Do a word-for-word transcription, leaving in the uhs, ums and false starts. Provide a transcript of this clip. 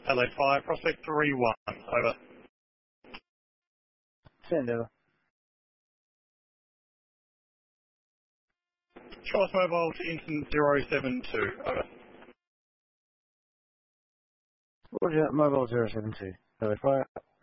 Adelaide Fire, Prospect three one, over. Send over. Charles Mobile to Incident zero seven two, over. Roger, Mobile zero seven two. Adelaide Fire.